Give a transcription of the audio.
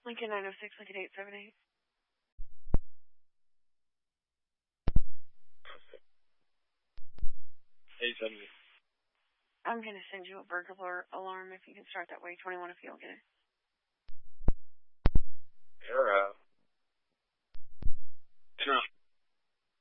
Lincoln 906, Lincoln 878. I'm going to send you a burglar alarm if you can start that way. 21 if you don't get it.